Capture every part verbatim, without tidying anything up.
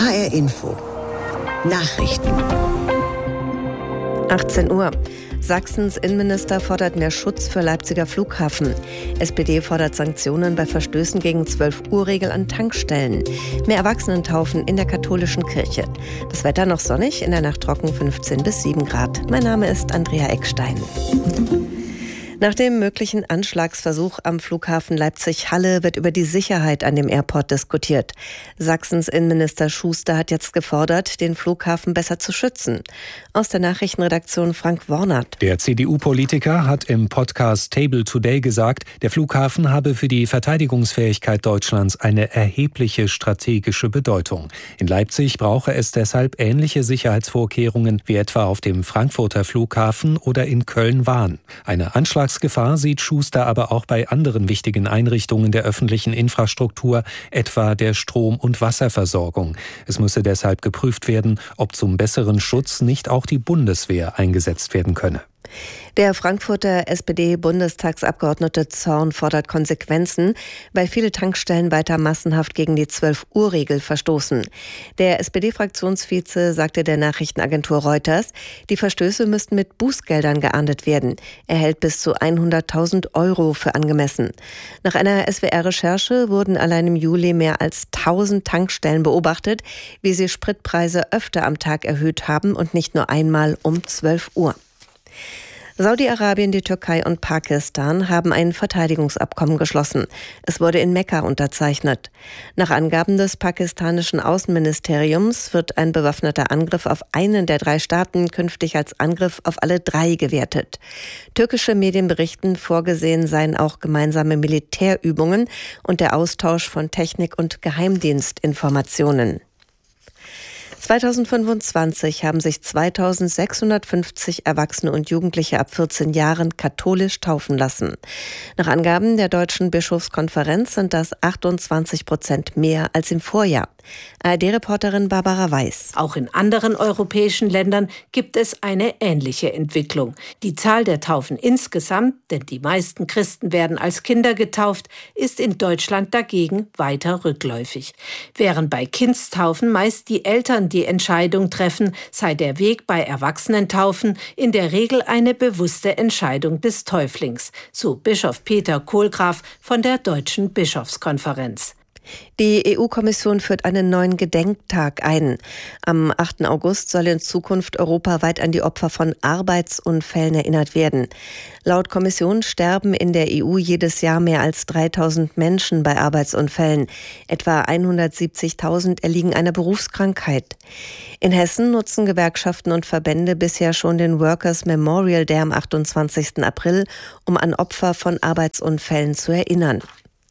H R Info. Nachrichten. achtzehn Uhr. Sachsens Innenminister fordert mehr Schutz für Leipziger Flughafen. S P D fordert Sanktionen bei Verstößen gegen zwölf Uhr Regel an Tankstellen. Mehr Erwachsenentaufen in der katholischen Kirche. Das Wetter noch sonnig, in der Nacht trocken fünfzehn bis sieben Grad. Mein Name ist Andrea Eckstein. Nach dem möglichen Anschlagsversuch am Flughafen Leipzig-Halle wird über die Sicherheit an dem Airport diskutiert. Sachsens Innenminister Schuster hat jetzt gefordert, den Flughafen besser zu schützen. Aus der Nachrichtenredaktion Frank Wornert. Der C D U-Politiker hat im Podcast Table Today gesagt, der Flughafen habe für die Verteidigungsfähigkeit Deutschlands eine erhebliche strategische Bedeutung. In Leipzig brauche es deshalb ähnliche Sicherheitsvorkehrungen wie etwa auf dem Frankfurter Flughafen oder in Köln-Wahn. Eine Anschlags Gefahr sieht Schuster aber auch bei anderen wichtigen Einrichtungen der öffentlichen Infrastruktur, etwa der Strom- und Wasserversorgung. Es müsse deshalb geprüft werden, ob zum besseren Schutz nicht auch die Bundeswehr eingesetzt werden könne. Der Frankfurter S P D-Bundestagsabgeordnete Zorn fordert Konsequenzen, weil viele Tankstellen weiter massenhaft gegen die zwölf Uhr Regel verstoßen. Der S P D-Fraktionsvize sagte der Nachrichtenagentur Reuters, die Verstöße müssten mit Bußgeldern geahndet werden. Er hält bis zu hunderttausend Euro für angemessen. Nach einer S W R-Recherche wurden allein im Juli mehr als tausend Tankstellen beobachtet, wie sie Spritpreise öfter am Tag erhöht haben und nicht nur einmal um zwölf Uhr. Saudi-Arabien, die Türkei und Pakistan haben ein Verteidigungsabkommen geschlossen. Es wurde in Mekka unterzeichnet. Nach Angaben des pakistanischen Außenministeriums wird ein bewaffneter Angriff auf einen der drei Staaten künftig als Angriff auf alle drei gewertet. Türkische Medien berichten, vorgesehen seien auch gemeinsame Militärübungen und der Austausch von Technik- und Geheimdienstinformationen. zweitausendfünfundzwanzig haben sich zweitausendsechshundertfünfzig Erwachsene und Jugendliche ab vierzehn Jahren katholisch taufen lassen. Nach Angaben der Deutschen Bischofskonferenz sind das achtundzwanzig Prozent mehr als im Vorjahr. A R D-Reporterin Barbara Weiß. Auch in anderen europäischen Ländern gibt es eine ähnliche Entwicklung. Die Zahl der Taufen insgesamt, denn die meisten Christen werden als Kinder getauft, ist in Deutschland dagegen weiter rückläufig. Während bei Kindstaufen meist die Eltern die Entscheidung treffen, sei der Weg bei Erwachsenentaufen in der Regel eine bewusste Entscheidung des Täuflings, so Bischof Peter Kohlgraf von der Deutschen Bischofskonferenz. Die E U-Kommission führt einen neuen Gedenktag ein. Am achten August soll in Zukunft europaweit an die Opfer von Arbeitsunfällen erinnert werden. Laut Kommission sterben in der E U jedes Jahr mehr als dreitausend Menschen bei Arbeitsunfällen. Etwa hundertsiebzigtausend erliegen einer Berufskrankheit. In Hessen nutzen Gewerkschaften und Verbände bisher schon den Workers Memorial Day am achtundzwanzigsten April, um an Opfer von Arbeitsunfällen zu erinnern.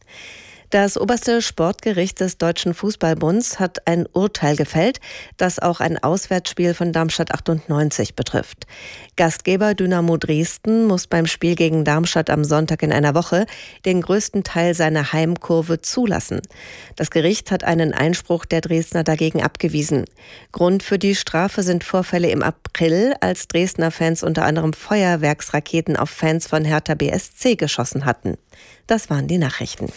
Das oberste Sportgericht des Deutschen Fußballbunds hat ein Urteil gefällt, das auch ein Auswärtsspiel von Darmstadt achtundneunzig betrifft. Gastgeber Dynamo Dresden muss beim Spiel gegen Darmstadt am Sonntag in einer Woche den größten Teil seiner Heimkurve zulassen. Das Gericht hat einen Einspruch der Dresdner dagegen abgewiesen. Grund für die Strafe sind Vorfälle im April, als Dresdner Fans unter anderem Feuerwerksraketen auf Fans von Hertha B S C geschossen hatten. Das waren die Nachrichten.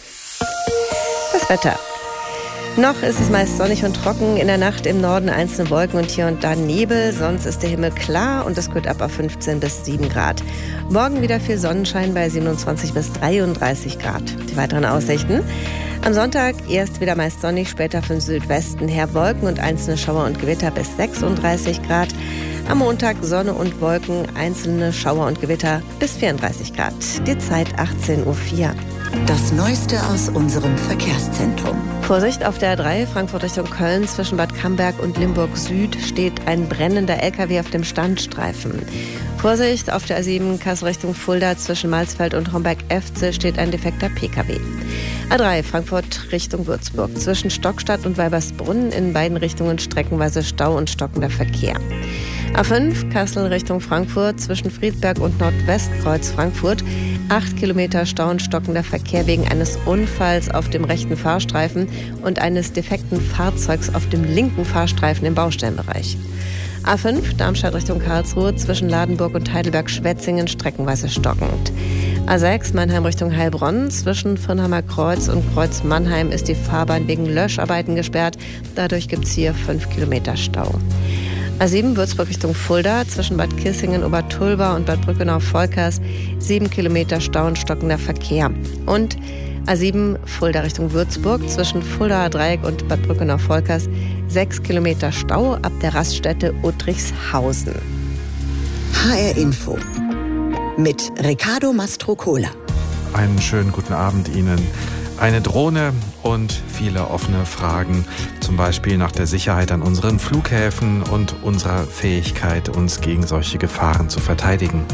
Das Wetter. Noch ist es meist sonnig und trocken, in der Nacht im Norden einzelne Wolken und hier und da Nebel, sonst ist der Himmel klar und es kühlt ab auf fünfzehn bis sieben Grad. Morgen wieder viel Sonnenschein bei siebenundzwanzig bis dreiunddreißig Grad. Die weiteren Aussichten: am Sonntag erst wieder meist sonnig, später von Südwesten her Wolken und einzelne Schauer und Gewitter bis sechsunddreißig Grad. Am Montag Sonne und Wolken, einzelne Schauer und Gewitter bis vierunddreißig Grad. Die Zeit achtzehn Uhr vier. Das Neueste aus unserem Verkehrszentrum. Vorsicht auf der A drei, Frankfurt Richtung Köln, zwischen Bad Camberg und Limburg Süd steht ein brennender L K W auf dem Standstreifen. Vorsicht auf der A sieben, Kassel Richtung Fulda, zwischen Malsfeld und Homberg-Efze steht ein defekter P K W. A drei, Frankfurt Richtung Würzburg, zwischen Stockstadt und Weibersbrunn in beiden Richtungen streckenweise Stau und stockender Verkehr. A fünf, Kassel Richtung Frankfurt, zwischen Friedberg und Nordwestkreuz Frankfurt, acht Kilometer Stau und stockender Verkehr wegen eines Unfalls auf dem rechten Fahrstreifen und eines defekten Fahrzeugs auf dem linken Fahrstreifen im Baustellenbereich. A fünf, Darmstadt Richtung Karlsruhe, zwischen Ladenburg und Heidelberg-Schwetzingen streckenweise stockend. A sechs Mannheim Richtung Heilbronn. Zwischen Firnheimer Kreuz und Kreuz Mannheim ist die Fahrbahn wegen Löscharbeiten gesperrt. Dadurch gibt es hier fünf Kilometer Stau. A sieben Würzburg Richtung Fulda. Zwischen Bad Kissingen, Obertulba und Bad Brückenau-Volkers sieben Kilometer Stau und stockender Verkehr. Und A sieben Fulda Richtung Würzburg. Zwischen Fuldaer Dreieck und Bad Brückenau-Volkers sechs Kilometer Stau ab der Raststätte Uttrichshausen. H R Info mit Riccardo Mastrocola. Einen schönen guten Abend Ihnen. Eine Drohne und viele offene Fragen, zum Beispiel nach der Sicherheit an unseren Flughäfen und unserer Fähigkeit, uns gegen solche Gefahren zu verteidigen.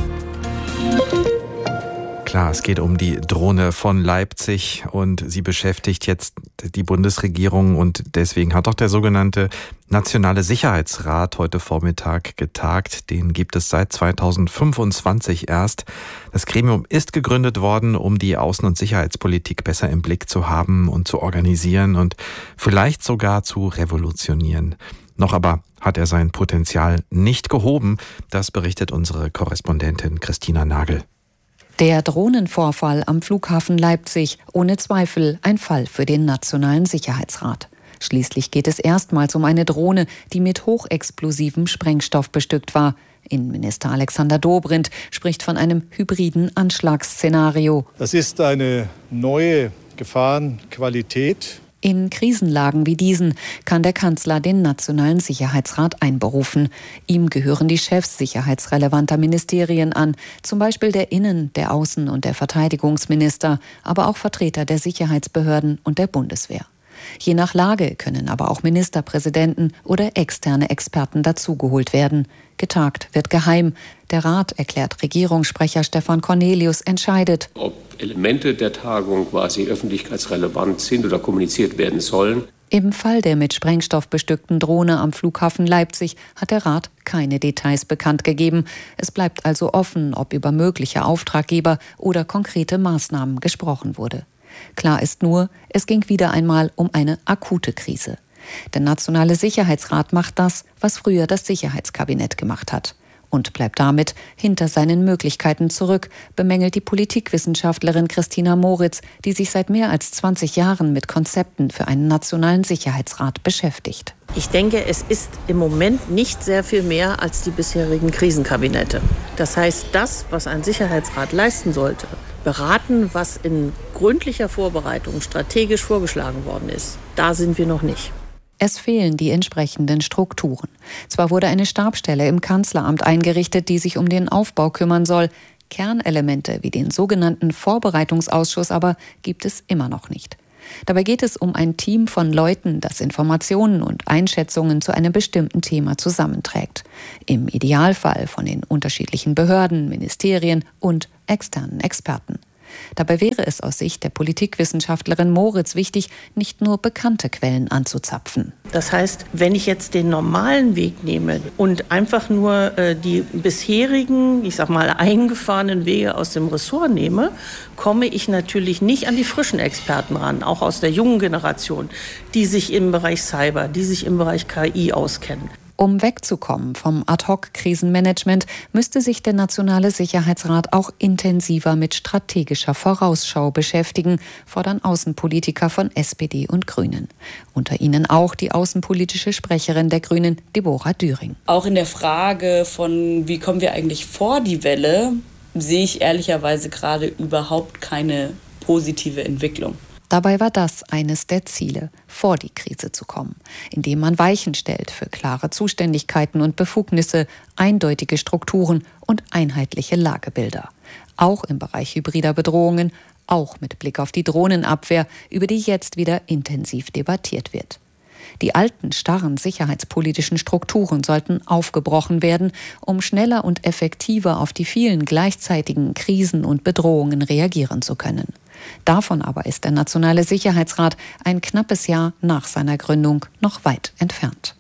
Klar, es geht um die Drohne von Leipzig und sie beschäftigt jetzt die Bundesregierung und deswegen hat auch der sogenannte Nationale Sicherheitsrat heute Vormittag getagt. Den gibt es seit zweitausendfünfundzwanzig erst. Das Gremium ist gegründet worden, um die Außen- und Sicherheitspolitik besser im Blick zu haben und zu organisieren und vielleicht sogar zu revolutionieren. Noch aber hat er sein Potenzial nicht gehoben. Das berichtet unsere Korrespondentin Christina Nagel. Der Drohnenvorfall am Flughafen Leipzig, ohne Zweifel ein Fall für den Nationalen Sicherheitsrat. Schließlich geht es erstmals um eine Drohne, die mit hochexplosivem Sprengstoff bestückt war. Innenminister Alexander Dobrindt spricht von einem hybriden Anschlagsszenario. Das ist eine neue Gefahrenqualität. In Krisenlagen wie diesen kann der Kanzler den Nationalen Sicherheitsrat einberufen. Ihm gehören die Chefs sicherheitsrelevanter Ministerien an, zum Beispiel der Innen-, der Außen- und der Verteidigungsminister, aber auch Vertreter der Sicherheitsbehörden und der Bundeswehr. Je nach Lage können aber auch Ministerpräsidenten oder externe Experten dazugeholt werden. Getagt wird geheim. Der Rat, erklärt Regierungssprecher Stefan Cornelius, entscheidet, ob Elemente der Tagung quasi öffentlichkeitsrelevant sind oder kommuniziert werden sollen. Im Fall der mit Sprengstoff bestückten Drohne am Flughafen Leipzig hat der Rat keine Details bekannt gegeben. Es bleibt also offen, ob über mögliche Auftraggeber oder konkrete Maßnahmen gesprochen wurde. Klar ist nur, es ging wieder einmal um eine akute Krise. Der Nationale Sicherheitsrat macht das, was früher das Sicherheitskabinett gemacht hat. Und bleibt damit hinter seinen Möglichkeiten zurück, bemängelt die Politikwissenschaftlerin Christina Moritz, die sich seit mehr als zwanzig Jahren mit Konzepten für einen Nationalen Sicherheitsrat beschäftigt. Ich denke, es ist im Moment nicht sehr viel mehr als die bisherigen Krisenkabinette. Das heißt, das, was ein Sicherheitsrat leisten sollte, beraten, was in gründlicher Vorbereitung strategisch vorgeschlagen worden ist, da sind wir noch nicht. Es fehlen die entsprechenden Strukturen. Zwar wurde eine Stabsstelle im Kanzleramt eingerichtet, die sich um den Aufbau kümmern soll. Kernelemente wie den sogenannten Vorbereitungsausschuss aber gibt es immer noch nicht. Dabei geht es um ein Team von Leuten, das Informationen und Einschätzungen zu einem bestimmten Thema zusammenträgt. Im Idealfall von den unterschiedlichen Behörden, Ministerien und externen Experten. Dabei wäre es aus Sicht der Politikwissenschaftlerin Moritz wichtig, nicht nur bekannte Quellen anzuzapfen. Das heißt, wenn ich jetzt den normalen Weg nehme und einfach nur äh, die bisherigen, ich sag mal, eingefahrenen Wege aus dem Ressort nehme, komme ich natürlich nicht an die frischen Experten ran, auch aus der jungen Generation, die sich im Bereich Cyber, die sich im Bereich K I auskennen. Um wegzukommen vom Ad-hoc-Krisenmanagement müsste sich der Nationale Sicherheitsrat auch intensiver mit strategischer Vorausschau beschäftigen, fordern Außenpolitiker von S P D und Grünen. Unter ihnen auch die außenpolitische Sprecherin der Grünen, Deborah Düring. Auch in der Frage von, wie kommen wir eigentlich vor die Welle, sehe ich ehrlicherweise gerade überhaupt keine positive Entwicklung. Dabei war das eines der Ziele, vor die Krise zu kommen, indem man Weichen stellt für klare Zuständigkeiten und Befugnisse, eindeutige Strukturen und einheitliche Lagebilder. Auch im Bereich hybrider Bedrohungen, auch mit Blick auf die Drohnenabwehr, über die jetzt wieder intensiv debattiert wird. Die alten, starren sicherheitspolitischen Strukturen sollten aufgebrochen werden, um schneller und effektiver auf die vielen gleichzeitigen Krisen und Bedrohungen reagieren zu können. Davon aber ist der Nationale Sicherheitsrat ein knappes Jahr nach seiner Gründung noch weit entfernt.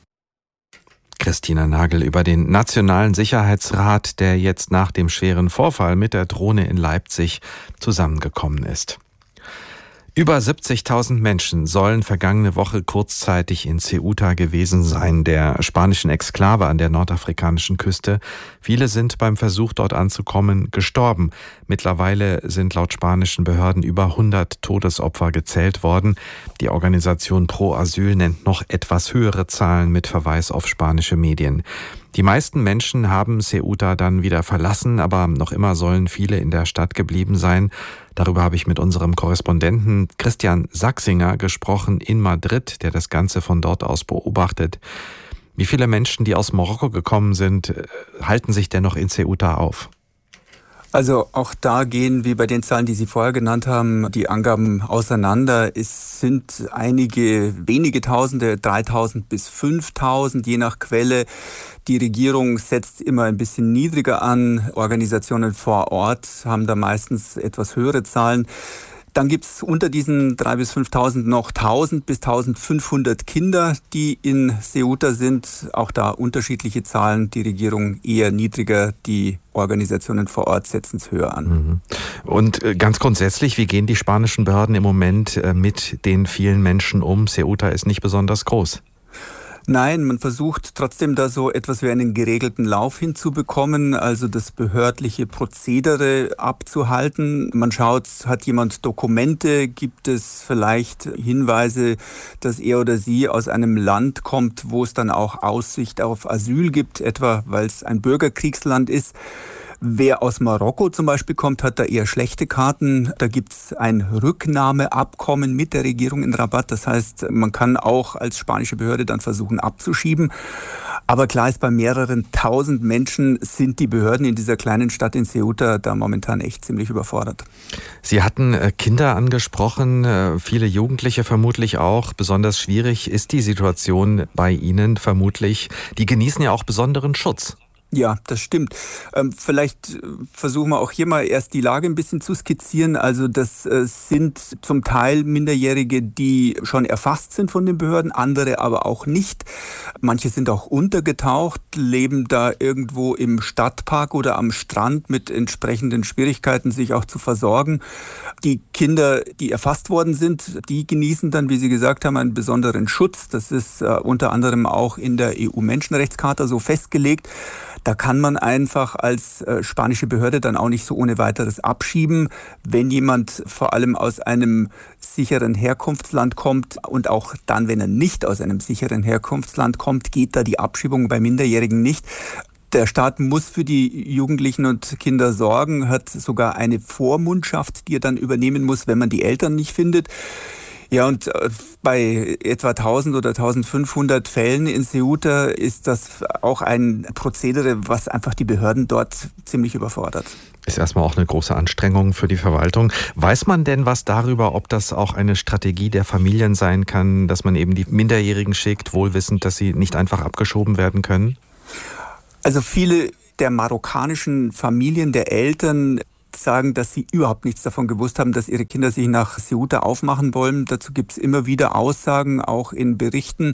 Christina Nagel über den Nationalen Sicherheitsrat, der jetzt nach dem schweren Vorfall mit der Drohne in Leipzig zusammengekommen ist. Über siebzigtausend Menschen sollen vergangene Woche kurzzeitig in Ceuta gewesen sein, der spanischen Exklave an der nordafrikanischen Küste. Viele sind beim Versuch, dort anzukommen, gestorben. Mittlerweile sind laut spanischen Behörden über hundert Todesopfer gezählt worden. Die Organisation Pro Asyl nennt noch etwas höhere Zahlen mit Verweis auf spanische Medien. Die meisten Menschen haben Ceuta dann wieder verlassen, aber noch immer sollen viele in der Stadt geblieben sein. Darüber habe ich mit unserem Korrespondenten Christian Sachsinger gesprochen in Madrid, der das Ganze von dort aus beobachtet. Wie viele Menschen, die aus Marokko gekommen sind, halten sich denn noch in Ceuta auf? Also auch da gehen, wie bei den Zahlen, die Sie vorher genannt haben, die Angaben auseinander. Es sind einige wenige Tausende, dreitausend bis fünftausend, je nach Quelle. Die Regierung setzt immer ein bisschen niedriger an. Organisationen vor Ort haben da meistens etwas höhere Zahlen. Dann gibt es unter diesen dreitausend bis fünftausend noch tausend bis eintausendfünfhundert Kinder, die in Ceuta sind. Auch da unterschiedliche Zahlen. Die Regierung eher niedriger, die Organisationen vor Ort setzen es höher an. Und ganz grundsätzlich, wie gehen die spanischen Behörden im Moment mit den vielen Menschen um? Ceuta ist nicht besonders groß. Nein, man versucht trotzdem da so etwas wie einen geregelten Lauf hinzubekommen, also das behördliche Prozedere abzuhalten. Man schaut, hat jemand Dokumente, gibt es vielleicht Hinweise, dass er oder sie aus einem Land kommt, wo es dann auch Aussicht auf Asyl gibt, etwa weil es ein Bürgerkriegsland ist. Wer aus Marokko zum Beispiel kommt, hat da eher schlechte Karten. Da gibt's ein Rücknahmeabkommen mit der Regierung in Rabat. Das heißt, man kann auch als spanische Behörde dann versuchen abzuschieben. Aber klar ist, bei mehreren tausend Menschen sind die Behörden in dieser kleinen Stadt in Ceuta da momentan echt ziemlich überfordert. Sie hatten Kinder angesprochen, viele Jugendliche vermutlich auch. Besonders schwierig ist die Situation bei Ihnen vermutlich. Die genießen ja auch besonderen Schutz. Ja, das stimmt. Ähm, vielleicht versuchen wir auch hier mal erst die Lage ein bisschen zu skizzieren. Also das äh, sind zum Teil Minderjährige, die schon erfasst sind von den Behörden, andere aber auch nicht. Manche sind auch untergetaucht, leben da irgendwo im Stadtpark oder am Strand mit entsprechenden Schwierigkeiten, sich auch zu versorgen. Die Kinder, die erfasst worden sind, die genießen dann, wie Sie gesagt haben, einen besonderen Schutz. Das ist äh, unter anderem auch in der E U-Menschenrechtscharta so festgelegt. Da kann man einfach als äh, spanische Behörde dann auch nicht so ohne weiteres abschieben. Wenn jemand vor allem aus einem sicheren Herkunftsland kommt und auch dann, wenn er nicht aus einem sicheren Herkunftsland kommt, geht da die Abschiebung bei Minderjährigen nicht. Der Staat muss für die Jugendlichen und Kinder sorgen, hat sogar eine Vormundschaft, die er dann übernehmen muss, wenn man die Eltern nicht findet. Ja, und bei etwa tausend oder eintausendfünfhundert Fällen in Ceuta ist das auch ein Prozedere, was einfach die Behörden dort ziemlich überfordert. Ist erstmal auch eine große Anstrengung für die Verwaltung. Weiß man denn was darüber, ob das auch eine Strategie der Familien sein kann, dass man eben die Minderjährigen schickt, wohlwissend, dass sie nicht einfach abgeschoben werden können? Also viele der marokkanischen Familien, der Eltern, sagen, dass sie überhaupt nichts davon gewusst haben, dass ihre Kinder sich nach Ceuta aufmachen wollen. Dazu gibt es immer wieder Aussagen, auch in Berichten.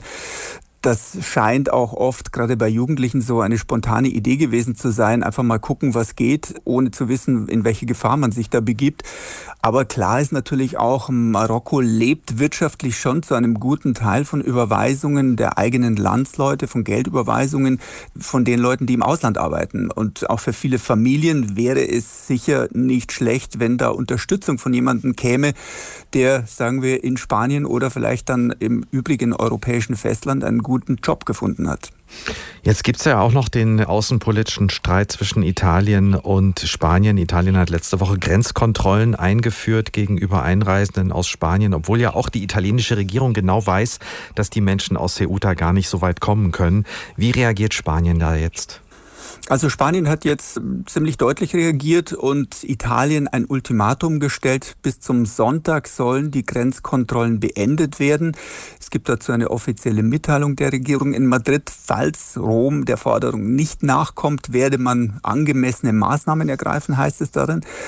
Das scheint auch oft, gerade bei Jugendlichen, so eine spontane Idee gewesen zu sein. Einfach mal gucken, was geht, ohne zu wissen, in welche Gefahr man sich da begibt. Aber klar ist natürlich auch, Marokko lebt wirtschaftlich schon zu einem guten Teil von Überweisungen der eigenen Landsleute, von Geldüberweisungen von den Leuten, die im Ausland arbeiten. Und auch für viele Familien wäre es sicher nicht schlecht, wenn da Unterstützung von jemandem käme, der, sagen wir, in Spanien oder vielleicht dann im übrigen europäischen Festland einen guten Job gefunden hat. Jetzt gibt es ja auch noch den außenpolitischen Streit zwischen Italien und Spanien. Italien hat letzte Woche Grenzkontrollen eingeführt gegenüber Einreisenden aus Spanien, obwohl ja auch die italienische Regierung genau weiß, dass die Menschen aus Ceuta gar nicht so weit kommen können. Wie reagiert Spanien da jetzt? Also Spanien hat jetzt ziemlich deutlich reagiert und Italien ein Ultimatum gestellt. Bis zum Sonntag sollen die Grenzkontrollen beendet werden. Es gibt dazu eine offizielle Mitteilung der Regierung in Madrid. Falls Rom der Forderung nicht nachkommt, werde man angemessene Maßnahmen ergreifen, heißt es darin.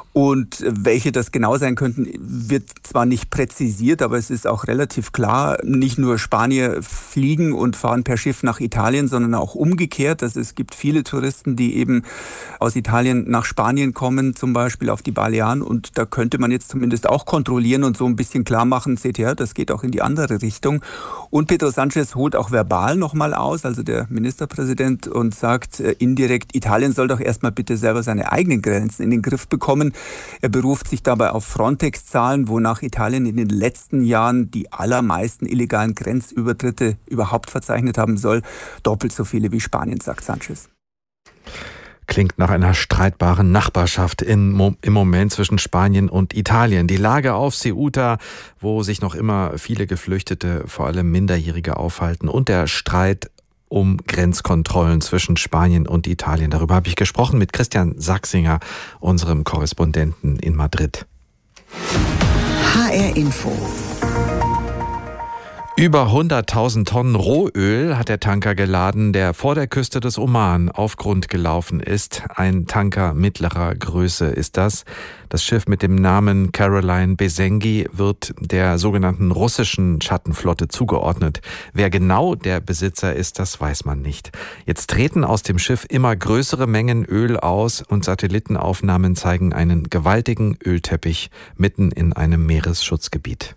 Und welche das genau sein könnten, wird zwar nicht präzisiert, aber es ist auch relativ klar, nicht nur Spanier fliegen und fahren per Schiff nach Italien, sondern auch umgekehrt. Also es gibt viele Touristen, die eben aus Italien nach Spanien kommen, zum Beispiel auf die Balearen. Und da könnte man jetzt zumindest auch kontrollieren und so ein bisschen klar machen, seht ihr, das geht auch in die andere Richtung. Und Pedro Sánchez holt auch verbal nochmal aus, also der Ministerpräsident, und sagt äh, indirekt, Italien soll doch erstmal bitte selber seine eigenen Grenzen in den Griff bekommen. Er beruft sich dabei auf Frontex-Zahlen, wonach Italien in den letzten Jahren die allermeisten illegalen Grenzübertritte überhaupt verzeichnet haben soll. Doppelt so viele wie Spanien, sagt Sánchez. Klingt nach einer streitbaren Nachbarschaft in, im Moment zwischen Spanien und Italien. Die Lage auf Ceuta, wo sich noch immer viele Geflüchtete, vor allem Minderjährige, aufhalten, und der Streit um Grenzkontrollen zwischen Spanien und Italien. Darüber habe ich gesprochen mit Christian Sachsinger, unserem Korrespondenten in Madrid. H R Info. Über hunderttausend Tonnen Rohöl hat der Tanker geladen, der vor der Küste des Oman auf Grund gelaufen ist. Ein Tanker mittlerer Größe ist das. Das Schiff mit dem Namen Caroline Besengi wird der sogenannten russischen Schattenflotte zugeordnet. Wer genau der Besitzer ist, das weiß man nicht. Jetzt treten aus dem Schiff immer größere Mengen Öl aus und Satellitenaufnahmen zeigen einen gewaltigen Ölteppich mitten in einem Meeresschutzgebiet.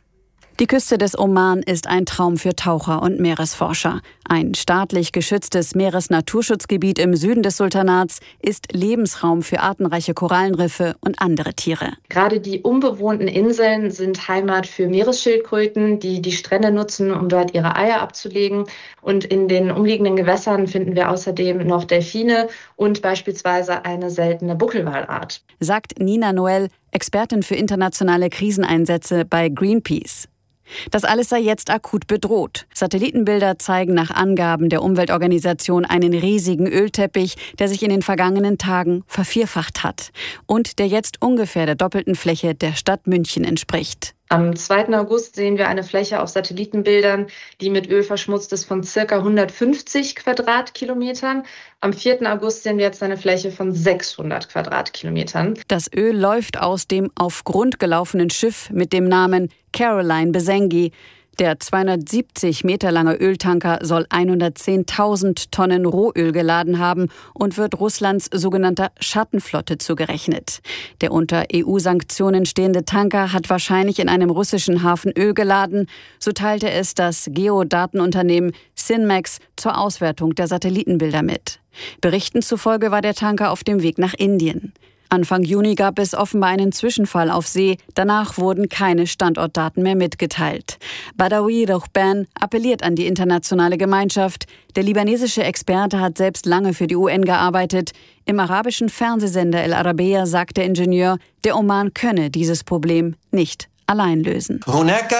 Die Küste des Oman ist ein Traum für Taucher und Meeresforscher. Ein staatlich geschütztes Meeresnaturschutzgebiet im Süden des Sultanats ist Lebensraum für artenreiche Korallenriffe und andere Tiere. Gerade die unbewohnten Inseln sind Heimat für Meeresschildkröten, die die Strände nutzen, um dort ihre Eier abzulegen. Und in den umliegenden Gewässern finden wir außerdem noch Delfine und beispielsweise eine seltene Buckelwalart. Sagt Nina Noel, Expertin für internationale Kriseneinsätze bei Greenpeace. Das alles sei jetzt akut bedroht. Satellitenbilder zeigen nach Angaben der Umweltorganisation einen riesigen Ölteppich, der sich in den vergangenen Tagen vervierfacht hat und der jetzt ungefähr der doppelten Fläche der Stadt München entspricht. Am zweiten August sehen wir eine Fläche auf Satellitenbildern, die mit Öl verschmutzt ist, von ca. hundertfünfzig Quadratkilometern. Am vierten August sehen wir jetzt eine Fläche von sechshundert Quadratkilometern. Das Öl läuft aus dem auf Grund gelaufenen Schiff mit dem Namen Caroline Besengi. Der zweihundertsiebzig Meter lange Öltanker soll hundertzehntausend Tonnen Rohöl geladen haben und wird Russlands sogenannter Schattenflotte zugerechnet. Der unter E U-Sanktionen stehende Tanker hat wahrscheinlich in einem russischen Hafen Öl geladen. So teilte es das Geodatenunternehmen Sinmax zur Auswertung der Satellitenbilder mit. Berichten zufolge war der Tanker auf dem Weg nach Indien. Anfang Juni gab es offenbar einen Zwischenfall auf See. Danach wurden keine Standortdaten mehr mitgeteilt. Badawi Rohban appelliert an die internationale Gemeinschaft. Der libanesische Experte hat selbst lange für die U N gearbeitet. Im arabischen Fernsehsender El Arabiya sagt der Ingenieur, der Oman könne dieses Problem nicht allein lösen. هناك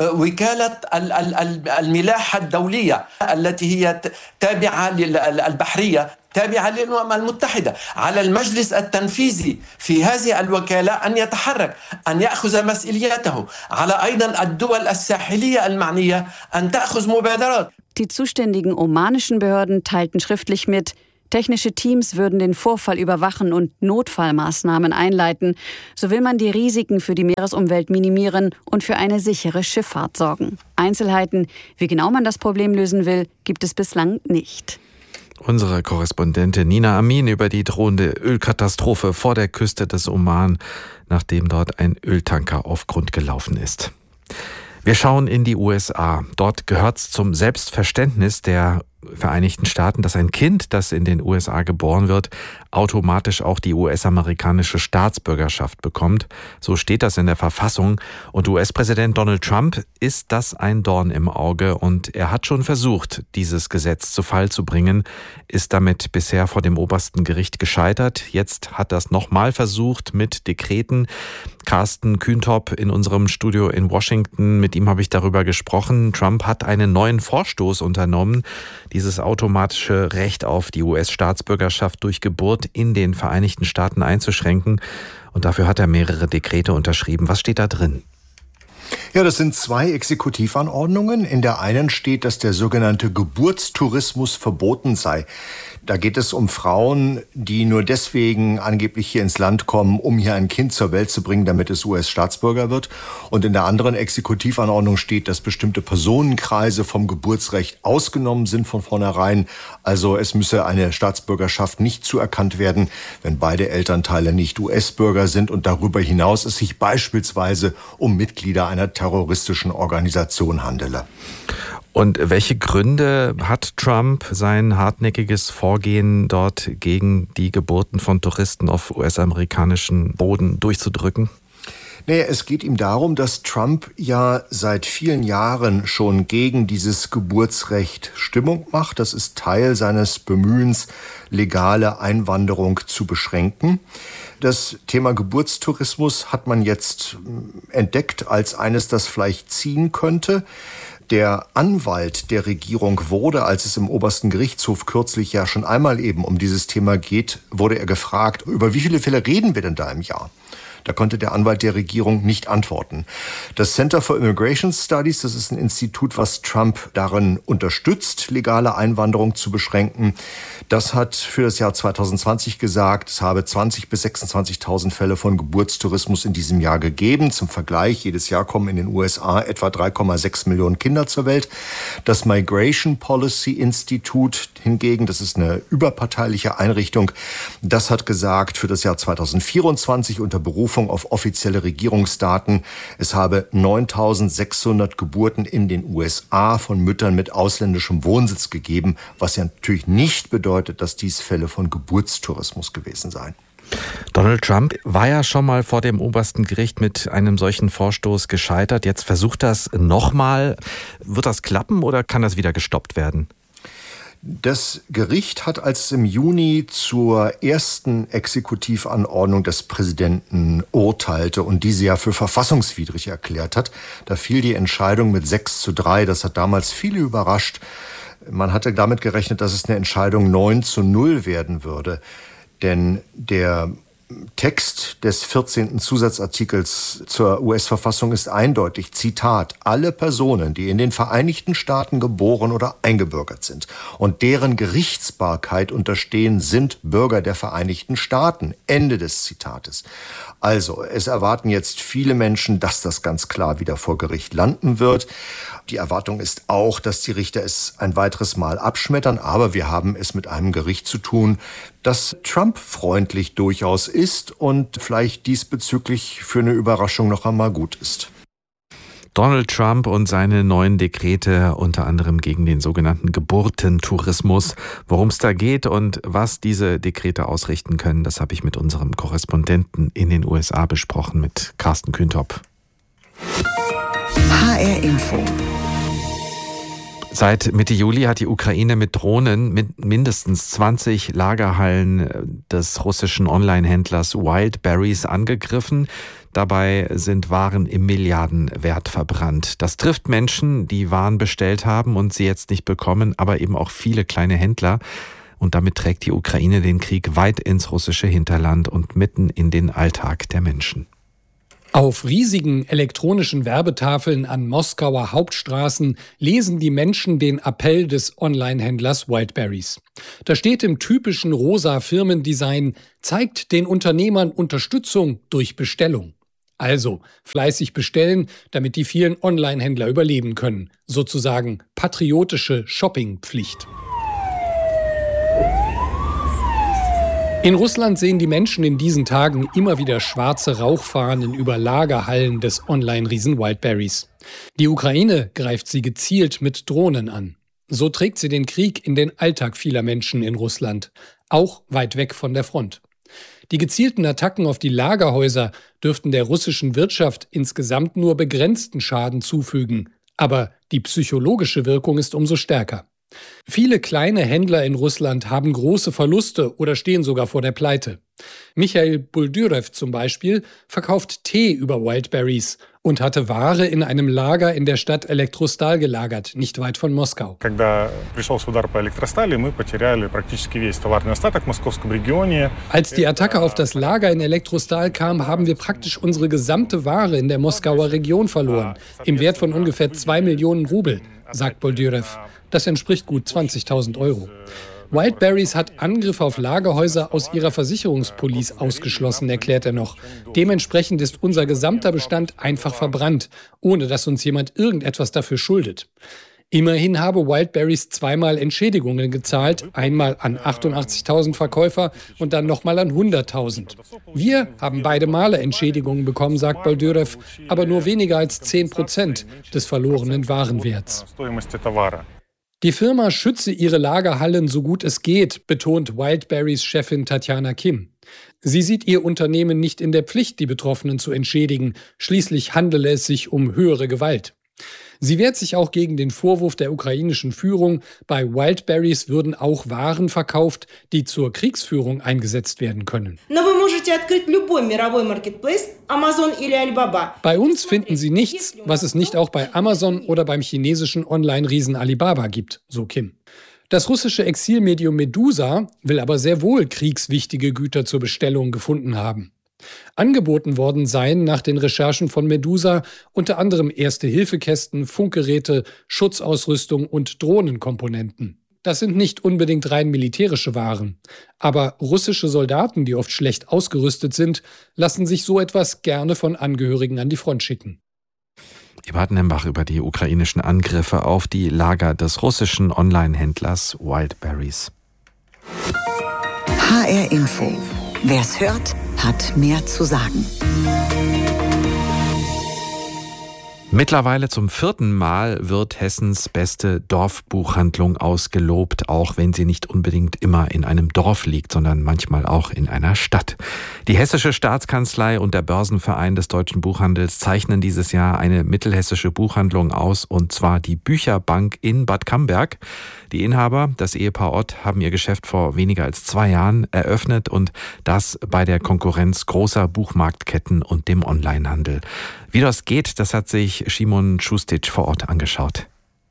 وكالة الملاحة الدولية التي هي تابعة للبحرية تابعة للأمم المتحدة على المجلس التنفيذي في هذه الوكالة أن يتحرك أن يأخذ مسؤوليته على أيضا الدول الساحلية المعنية أن تأخذ مبادرات. Die zuständigen omanischen Behörden teilten schriftlich mit, technische Teams würden den Vorfall überwachen und Notfallmaßnahmen einleiten. So will man die Risiken für die Meeresumwelt minimieren und für eine sichere Schifffahrt sorgen. Einzelheiten, wie genau man das Problem lösen will, gibt es bislang nicht. Unsere Korrespondentin Nina Amin über die drohende Ölkatastrophe vor der Küste des Oman, nachdem dort ein Öltanker auf Grund gelaufen ist. Wir schauen in die U S A. Dort gehört es zum Selbstverständnis der Vereinigten Staaten, dass ein Kind, das in den U S A geboren wird, automatisch auch die U S-amerikanische Staatsbürgerschaft bekommt. So steht das in der Verfassung. Und U S-Präsident Donald Trump ist das ein Dorn im Auge. Und er hat schon versucht, dieses Gesetz zu Fall zu bringen, ist damit bisher vor dem obersten Gericht gescheitert. Jetzt hat er es nochmal versucht mit Dekreten. Carsten Kühntop in unserem Studio in Washington, mit ihm habe ich darüber gesprochen. Trump hat einen neuen Vorstoß unternommen, dieses automatische Recht auf die U S-Staatsbürgerschaft durch Geburt in den Vereinigten Staaten einzuschränken. Und dafür hat er mehrere Dekrete unterschrieben. Was steht da drin? Ja, das sind zwei Exekutivanordnungen. In der einen steht, dass der sogenannte Geburtstourismus verboten sei. Da geht es um Frauen, die nur deswegen angeblich hier ins Land kommen, um hier ein Kind zur Welt zu bringen, damit es U S-Staatsbürger wird. Und in der anderen Exekutivanordnung steht, dass bestimmte Personenkreise vom Geburtsrecht ausgenommen sind von vornherein. Also es müsse eine Staatsbürgerschaft nicht zuerkannt werden, wenn beide Elternteile nicht U S-Bürger sind und darüber hinaus es sich beispielsweise um Mitglieder einer terroristischen Organisation handele. Und welche Gründe hat Trump, sein hartnäckiges Vorgehen dort gegen die Geburten von Touristen auf U S-amerikanischem Boden durchzudrücken? Nee, es geht ihm darum, dass Trump ja seit vielen Jahren schon gegen dieses Geburtsrecht Stimmung macht. Das ist Teil seines Bemühens, legale Einwanderung zu beschränken. Das Thema Geburtstourismus hat man jetzt entdeckt als eines, das vielleicht ziehen könnte. Der Anwalt der Regierung wurde, als es im obersten Gerichtshof kürzlich ja schon einmal eben um dieses Thema geht, wurde er gefragt, über wie viele Fälle reden wir denn da im Jahr? Da konnte der Anwalt der Regierung nicht antworten. Das Center for Immigration Studies, das ist ein Institut, was Trump darin unterstützt, legale Einwanderung zu beschränken. Das hat für das Jahr zwanzig zwanzig gesagt, es habe zwanzigtausend bis sechsundzwanzigtausend Fälle von Geburtstourismus in diesem Jahr gegeben. Zum Vergleich, jedes Jahr kommen in den U S A etwa drei Komma sechs Millionen Kinder zur Welt. Das Migration Policy Institute hingegen, das ist eine überparteiliche Einrichtung, das hat gesagt, für das Jahr zwanzig vierundzwanzig unter Berufung auf offizielle Regierungsdaten, es habe neuntausendsechshundert Geburten in den U S A von Müttern mit ausländischem Wohnsitz gegeben, was ja natürlich nicht bedeutet, dass dies Fälle von Geburtstourismus gewesen seien. Donald Trump war ja schon mal vor dem obersten Gericht mit einem solchen Vorstoß gescheitert. Jetzt versucht das nochmal. Wird das klappen oder kann das wieder gestoppt werden? Das Gericht hat, als es im Juni zur ersten Exekutivanordnung des Präsidenten urteilte und diese ja für verfassungswidrig erklärt hat, da fiel die Entscheidung mit sechs zu drei. Das hat damals viele überrascht. Man hatte damit gerechnet, dass es eine Entscheidung neun zu null werden würde. Denn der Text des vierzehnten Zusatzartikels zur U S-Verfassung ist eindeutig, Zitat, alle Personen, die in den Vereinigten Staaten geboren oder eingebürgert sind und deren Gerichtsbarkeit unterstehen, sind Bürger der Vereinigten Staaten. Ende des Zitates. Also, es erwarten jetzt viele Menschen, dass das ganz klar wieder vor Gericht landen wird. Die Erwartung ist auch, dass die Richter es ein weiteres Mal abschmettern, aber wir haben es mit einem Gericht zu tun, das Trump-freundlich durchaus ist und vielleicht diesbezüglich für eine Überraschung noch einmal gut ist. Donald Trump und seine neuen Dekrete, unter anderem gegen den sogenannten Geburtentourismus. Worum es da geht und was diese Dekrete ausrichten können, das habe ich mit unserem Korrespondenten in den U S A besprochen, mit Carsten Kühntop. H R Info. Seit Mitte Juli hat die Ukraine mit Drohnen mit mindestens zwanzig Lagerhallen des russischen Online-Händlers Wildberries angegriffen. Dabei sind Waren im Milliardenwert verbrannt. Das trifft Menschen, die Waren bestellt haben und sie jetzt nicht bekommen, aber eben auch viele kleine Händler. Und damit trägt die Ukraine den Krieg weit ins russische Hinterland und mitten in den Alltag der Menschen. Auf riesigen elektronischen Werbetafeln an Moskauer Hauptstraßen lesen die Menschen den Appell des Online-Händlers Wildberries. Da steht im typischen rosa Firmendesign, zeigt den Unternehmern Unterstützung durch Bestellung. Also fleißig bestellen, damit die vielen Online-Händler überleben können. Sozusagen patriotische Shoppingpflicht. In Russland sehen die Menschen in diesen Tagen immer wieder schwarze Rauchfahnen über Lagerhallen des Online-Riesen Wildberries. Die Ukraine greift sie gezielt mit Drohnen an. So trägt sie den Krieg in den Alltag vieler Menschen in Russland, auch weit weg von der Front. Die gezielten Attacken auf die Lagerhäuser dürften der russischen Wirtschaft insgesamt nur begrenzten Schaden zufügen. Aber die psychologische Wirkung ist umso stärker. Viele kleine Händler in Russland haben große Verluste oder stehen sogar vor der Pleite. Michail Buldyrev zum Beispiel verkauft Tee über Wildberries und hatte Ware in einem Lager in der Stadt Elektrostal gelagert, nicht weit von Moskau. Als die Attacke auf das Lager in Elektrostal kam, haben wir praktisch unsere gesamte Ware in der Moskauer Region verloren, im Wert von ungefähr zwei Millionen Rubel, sagt Buldyrev. Das entspricht gut zwanzigtausend Euro. Wildberries hat Angriffe auf Lagerhäuser aus ihrer Versicherungspolice ausgeschlossen, erklärt er noch. Dementsprechend ist unser gesamter Bestand einfach verbrannt, ohne dass uns jemand irgendetwas dafür schuldet. Immerhin habe Wildberries zweimal Entschädigungen gezahlt, einmal an achtundachtzigtausend Verkäufer und dann nochmal an hunderttausend. Wir haben beide Male Entschädigungen bekommen, sagt Baldyrev, aber nur weniger als zehn Prozent des verlorenen Warenwerts. Die Firma schütze ihre Lagerhallen so gut es geht, betont Wildberries Chefin Tatjana Kim. Sie sieht ihr Unternehmen nicht in der Pflicht, die Betroffenen zu entschädigen. Schließlich handele es sich um höhere Gewalt. Sie wehrt sich auch gegen den Vorwurf der ukrainischen Führung, bei Wildberries würden auch Waren verkauft, die zur Kriegsführung eingesetzt werden können. Bei uns finden Sie nichts, was es nicht auch bei Amazon oder beim chinesischen Online-Riesen Alibaba gibt, so Kim. Das russische Exilmedium Medusa will aber sehr wohl kriegswichtige Güter zur Bestellung gefunden haben. Angeboten worden seien nach den Recherchen von Medusa unter anderem Erste-Hilfe-Kästen, Funkgeräte, Schutzausrüstung und Drohnenkomponenten. Das sind nicht unbedingt rein militärische Waren. Aber russische Soldaten, die oft schlecht ausgerüstet sind, lassen sich so etwas gerne von Angehörigen an die Front schicken. Eberhard Nembach über die ukrainischen Angriffe auf die Lager des russischen Online-Händlers Wildberries. H R Info. Wer's hört, hat mehr zu sagen. Mittlerweile zum vierten Mal wird Hessens beste Dorfbuchhandlung ausgelobt, auch wenn sie nicht unbedingt immer in einem Dorf liegt, sondern manchmal auch in einer Stadt. Die Hessische Staatskanzlei und der Börsenverein des deutschen Buchhandels zeichnen dieses Jahr eine mittelhessische Buchhandlung aus, und zwar die Bücherbank in Bad Camberg. Die Inhaber, das Ehepaar Ott, haben ihr Geschäft vor weniger als zwei Jahren eröffnet, und das bei der Konkurrenz großer Buchmarktketten und dem Onlinehandel. Wie das geht, das hat sich Szymon Schustic vor Ort angeschaut.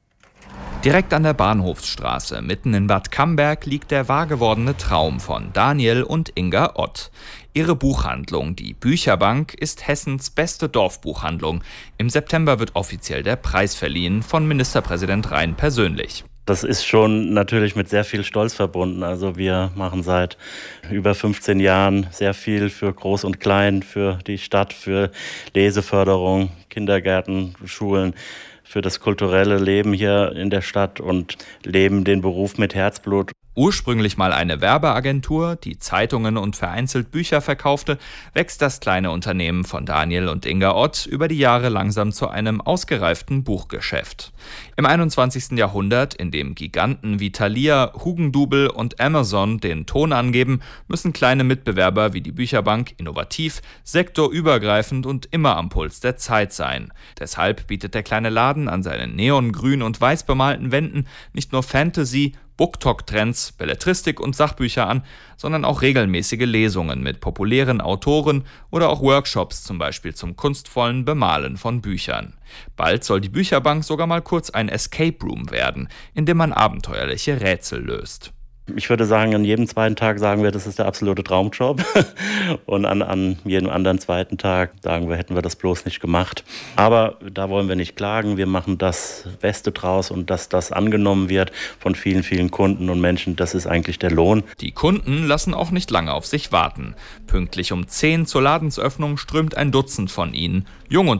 Direkt an der Bahnhofsstraße, mitten in Bad Camberg, liegt der wahrgewordene Traum von Daniel und Inga Ott. Ihre Buchhandlung, die Bücherbank, ist Hessens beste Dorfbuchhandlung. Im September wird offiziell der Preis verliehen, von Ministerpräsident Rhein persönlich. Das ist schon natürlich mit sehr viel Stolz verbunden. Also wir machen seit über fünfzehn Jahren sehr viel für Groß und Klein, für die Stadt, für Leseförderung, Kindergärten, Schulen, für das kulturelle Leben hier in der Stadt und leben den Beruf mit Herzblut. Ursprünglich mal eine Werbeagentur, die Zeitungen und vereinzelt Bücher verkaufte, wächst das kleine Unternehmen von Daniel und Inga Ott über die Jahre langsam zu einem ausgereiften Buchgeschäft. Im einundzwanzigsten Jahrhundert, in dem Giganten wie Thalia, Hugendubel und Amazon den Ton angeben, müssen kleine Mitbewerber wie die Bücherbank innovativ, sektorübergreifend und immer am Puls der Zeit sein. Deshalb bietet der kleine Laden an seinen neongrün und weiß bemalten Wänden nicht nur Fantasy, BookTok-Trends, Belletristik und Sachbücher an, sondern auch regelmäßige Lesungen mit populären Autoren oder auch Workshops, zum Beispiel zum kunstvollen Bemalen von Büchern. Bald soll die Bücherbank sogar mal kurz ein Escape Room werden, in dem man abenteuerliche Rätsel löst. Ich würde sagen, an jedem zweiten Tag sagen wir, das ist der absolute Traumjob. Und an, an jedem anderen zweiten Tag sagen wir, hätten wir das bloß nicht gemacht. Aber da wollen wir nicht klagen. Wir machen das Beste draus, und dass das angenommen wird von vielen, vielen Kunden und Menschen, das ist eigentlich der Lohn. Die Kunden lassen auch nicht lange auf sich warten. Pünktlich um zehn zur Ladensöffnung strömt ein Dutzend von ihnen, jung und